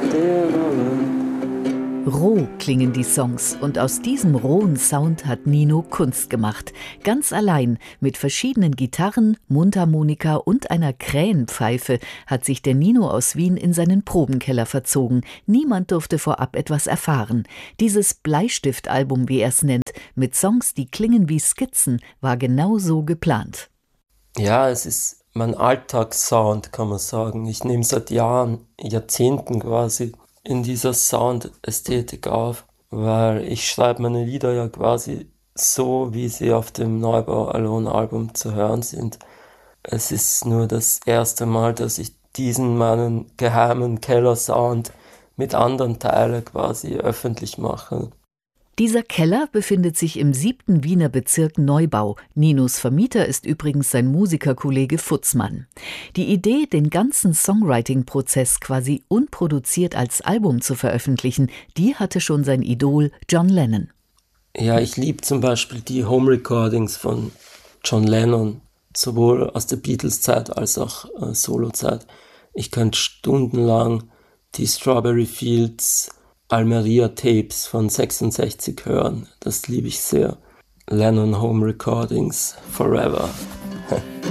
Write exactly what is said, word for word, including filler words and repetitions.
dir wollen. Roh klingen die Songs und aus diesem rohen Sound hat Nino Kunst gemacht. Ganz allein mit verschiedenen Gitarren, Mundharmonika und einer Krähenpfeife hat sich der Nino aus Wien in seinen Probenkeller verzogen. Niemand durfte vorab etwas erfahren. Dieses Bleistiftalbum, wie er es nennt, mit Songs, die klingen wie Skizzen, war genau so geplant. Ja, es ist mein Alltagssound, kann man sagen. Ich nehme seit Jahren, Jahrzehnten quasi in dieser Soundästhetik auf, weil ich schreibe meine Lieder ja quasi so, wie sie auf dem Neubau Alone Album zu hören sind. Es ist nur das erste Mal, dass ich diesen meinen geheimen Keller-Sound mit anderen Teilen quasi öffentlich mache. Dieser Keller befindet sich im siebten Wiener Bezirk Neubau. Ninos Vermieter ist übrigens sein Musikerkollege Futzmann. Die Idee, den ganzen Songwriting-Prozess quasi unproduziert als Album zu veröffentlichen, die hatte schon sein Idol John Lennon. Ja, ich liebe zum Beispiel die Home-Recordings von John Lennon, sowohl aus der Beatles-Zeit als auch äh, Solo-Zeit. Ich könnte stundenlang die Strawberry Fields Almeria Tapes von sechsundsechzig hören. Das liebe ich sehr. Lennon Home Recordings Forever.